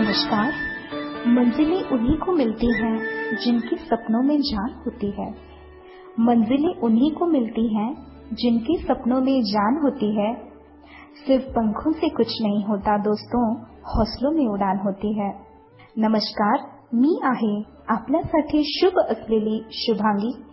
नमस्कार। मंजिलें उन्हीं को मिलती हैं जिनकी सपनों में जान होती है। मंजिलें उन्हीं को मिलती हैं जिनकी सपनों में जान होती है। सिर्फ पंखों से कुछ नहीं होता दोस्तों, हौसलों में उड़ान होती है। नमस्कार, मी आहे आपल्यासाठी शुभ असलेली शुभांगी